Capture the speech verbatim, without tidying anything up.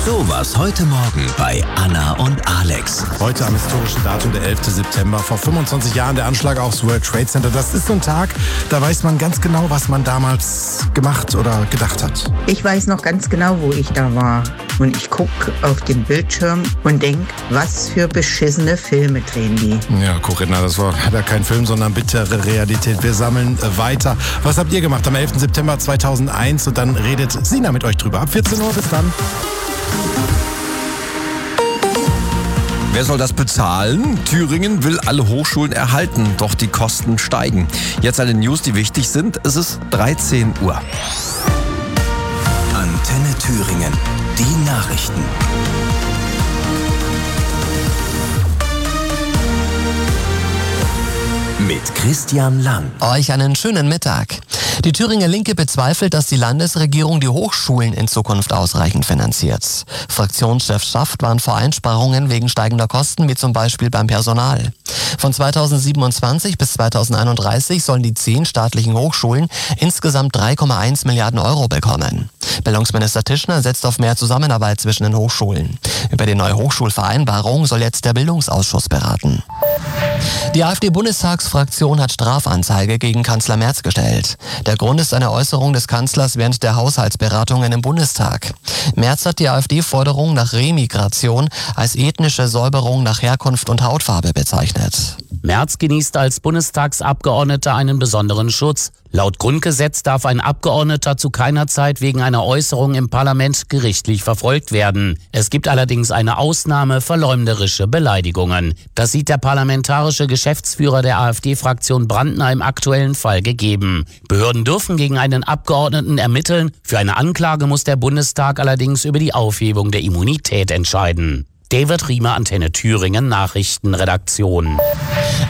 Sowas heute Morgen bei Anna und Alex. Heute am historischen Datum, der elften September, vor fünfundzwanzig Jahren der Anschlag aufs World Trade Center. Das ist so ein Tag, da weiß man ganz genau, was man damals gemacht oder gedacht hat. Ich weiß noch ganz genau, wo ich da war. Und ich gucke auf den Bildschirm und denke, was für beschissene Filme drehen die. Ja, Corinna, das war ja kein Film, sondern bittere Realität. Wir sammeln äh, weiter. Was habt ihr gemacht am elften September zweitausendeins? Und dann redet Sina mit euch drüber. Ab vierzehn Uhr, bis dann. Wer soll das bezahlen? Thüringen will alle Hochschulen erhalten, doch die Kosten steigen. Jetzt alle News, die wichtig sind. Es ist dreizehn Uhr. Antenne Thüringen. Die Nachrichten. Mit Christian Lang. Euch einen schönen Mittag. Die Thüringer Linke bezweifelt, dass die Landesregierung die Hochschulen in Zukunft ausreichend finanziert. Fraktionschef Schaft warnt vor Einsparungen wegen steigender Kosten, wie zum Beispiel beim Personal. Von zweitausendsiebenundzwanzig bis zweitausendeinunddreißig sollen die zehn staatlichen Hochschulen insgesamt drei Komma eins Milliarden Euro bekommen. Bildungsminister Tischner setzt auf mehr Zusammenarbeit zwischen den Hochschulen. Über die neue Hochschulvereinbarung soll jetzt der Bildungsausschuss beraten. Die AfD-Bundestagsfraktion hat Strafanzeige gegen Kanzler Merz gestellt. Der Grund ist eine Äußerung des Kanzlers während der Haushaltsberatungen im Bundestag. Merz hat die AfD-Forderung nach Remigration als ethnische Säuberung nach Herkunft und Hautfarbe bezeichnet. Merz genießt als Bundestagsabgeordneter einen besonderen Schutz. Laut Grundgesetz darf ein Abgeordneter zu keiner Zeit wegen einer Äußerung im Parlament gerichtlich verfolgt werden. Es gibt allerdings eine Ausnahme: verleumderische Beleidigungen. Das sieht der parlamentarische Geschäftsführer der AfD-Fraktion Brandner im aktuellen Fall gegeben. Behörden dürfen gegen einen Abgeordneten ermitteln. Für eine Anklage muss der Bundestag allerdings über die Aufhebung der Immunität entscheiden. David Riemer, Antenne Thüringen, Nachrichtenredaktion.